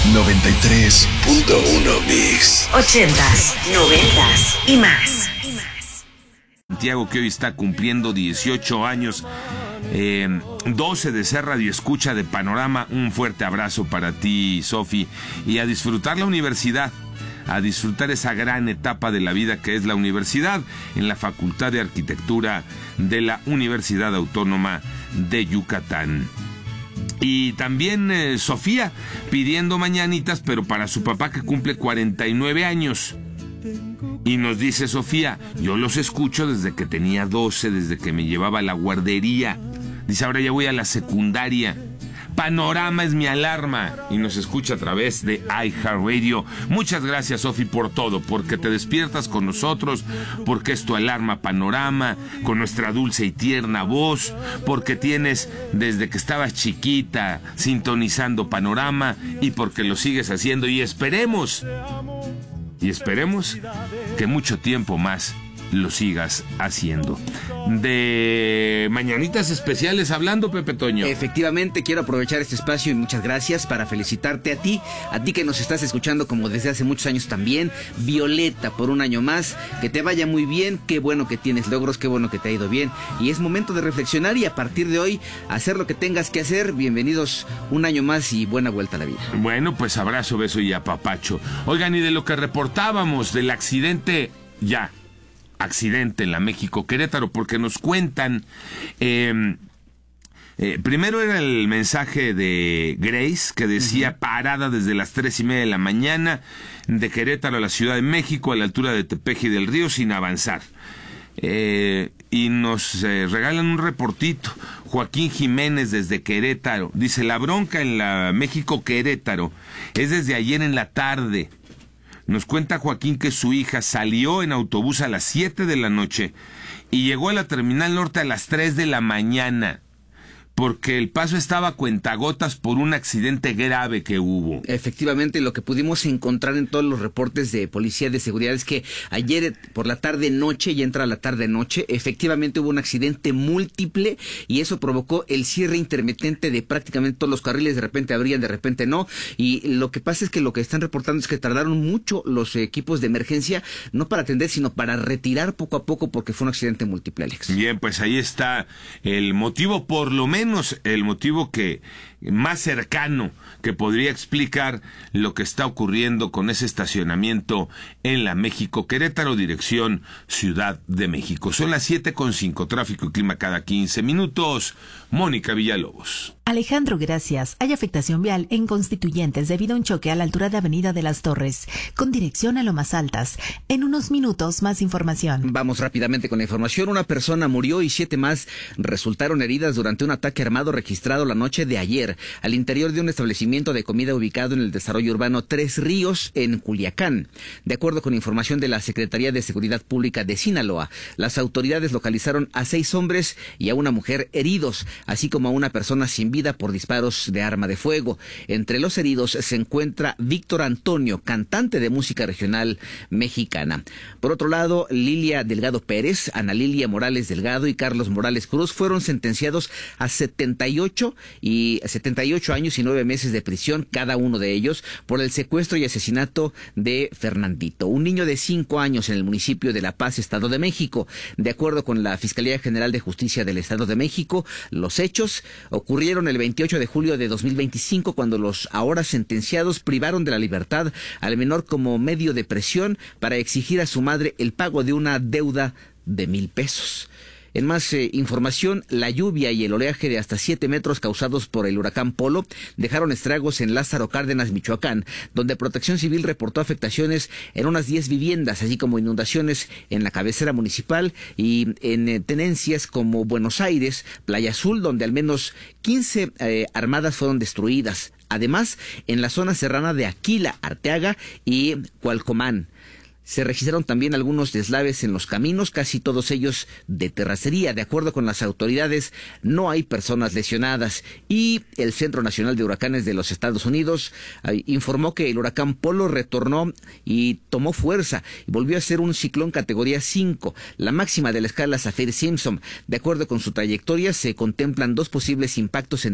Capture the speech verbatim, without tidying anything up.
noventa y tres punto uno Mix. Ochentas, noventas y más. Santiago, que hoy está cumpliendo dieciocho años, eh, doce de ser radioescucha de Panorama. Un fuerte abrazo para ti, Sofi, y a disfrutar la universidad, a disfrutar esa gran etapa de la vida que es la universidad, en la Facultad de Arquitectura de la Universidad Autónoma de Yucatán. Y también eh, Sofía pidiendo mañanitas, pero para su papá, que cumple cuarenta y nueve años. Y nos dice Sofía: yo los escucho desde que tenía doce, desde que me llevaba a la guardería. Dice, ahora ya voy a la secundaria. Panorama es mi alarma. Y nos escucha a través de iHeartRadio. Muchas gracias, Sofi, por todo, porque te despiertas con nosotros, porque es tu alarma Panorama, con nuestra dulce y tierna voz, porque tienes desde que estabas chiquita sintonizando Panorama, y porque lo sigues haciendo, y esperemos, y esperemos que mucho tiempo más lo sigas haciendo. De mañanitas especiales hablando, Pepe Toño. Efectivamente, quiero aprovechar este espacio y muchas gracias para felicitarte a ti, a ti que nos estás escuchando como desde hace muchos años también, Violeta, por un año más, que te vaya muy bien, qué bueno que tienes logros, qué bueno que te ha ido bien, y es momento de reflexionar y a partir de hoy hacer lo que tengas que hacer. Bienvenidos un año más y buena vuelta a la vida. Bueno, pues abrazo, beso y apapacho. Oigan, y de lo que reportábamos del accidente, ya accidente en la México Querétaro, porque nos cuentan, eh, eh, primero era el mensaje de Grace, que decía, uh-huh, parada desde las tres y media de la mañana de Querétaro a la Ciudad de México, a la altura de Tepeji del Río, sin avanzar. Eh, y nos eh, regalan un reportito. Joaquín Jiménez desde Querétaro dice, la bronca en la México Querétaro es desde ayer en la tarde. Nos cuenta Joaquín que su hija salió en autobús a las siete de la noche y llegó a la Terminal Norte a las tres de la mañana, porque el paso estaba a cuentagotas por un accidente grave que hubo. Efectivamente, lo que pudimos encontrar en todos los reportes de policía de seguridad es que ayer por la tarde-noche, y entra la tarde-noche, efectivamente hubo un accidente múltiple y eso provocó el cierre intermitente de prácticamente todos los carriles. De repente abrían, de repente no, y lo que pasa es que lo que están reportando es que tardaron mucho los equipos de emergencia, no para atender, sino para retirar poco a poco, porque fue un accidente múltiple, Alex. Bien, pues ahí está el motivo, por lo menos el motivo que más cercano que podría explicar lo que está ocurriendo con ese estacionamiento en la México Querétaro, dirección Ciudad de México. Son las siete con cinco, tráfico y clima cada quince minutos. Mónica Villalobos. Alejandro, gracias. Hay afectación vial en Constituyentes debido a un choque a la altura de Avenida de las Torres, con dirección a Lomas Altas. En unos minutos, más información. Vamos rápidamente con la información. Una persona murió y siete más resultaron heridas durante un ataque armado registrado la noche de ayer al interior de un establecimiento de comida ubicado en el desarrollo urbano Tres Ríos, en Culiacán. De acuerdo con información de la Secretaría de Seguridad Pública de Sinaloa, las autoridades localizaron a seis hombres y a una mujer heridos, así como a una persona sin vida por disparos de arma de fuego. Entre los heridos se encuentra Víctor Antonio, cantante de música regional mexicana. Por otro lado, Lilia Delgado Pérez, Ana Lilia Morales Delgado y Carlos Morales Cruz fueron sentenciados a setenta y ocho y setenta y ocho años y nueve meses de prisión cada uno de ellos por el secuestro y asesinato de Fernandito, un niño de cinco años en el municipio de La Paz, Estado de México. De acuerdo con la Fiscalía General de Justicia del Estado de México, los hechos ocurrieron el veintiocho de julio de dos mil veinticinco, cuando los ahora sentenciados privaron de la libertad al menor como medio de presión para exigir a su madre el pago de una deuda de mil pesos. En más eh, información, la lluvia y el oleaje de hasta siete metros causados por el huracán Polo dejaron estragos en Lázaro Cárdenas, Michoacán, donde Protección Civil reportó afectaciones en unas diez viviendas, así como inundaciones en la cabecera municipal y en eh, tenencias como Buenos Aires, Playa Azul, donde al menos quince eh, armadas fueron destruidas. Además, en la zona serrana de Aquila, Arteaga y Cualcomán. Se registraron también algunos deslaves en los caminos, casi todos ellos de terracería. De acuerdo con las autoridades, no hay personas lesionadas. Y el Centro Nacional de Huracanes de los Estados Unidos eh, informó que el huracán Polo retornó y tomó fuerza y volvió a ser un ciclón categoría cinco, la máxima de la escala Saffir-Simpson. De acuerdo con su trayectoria, se contemplan dos posibles impactos en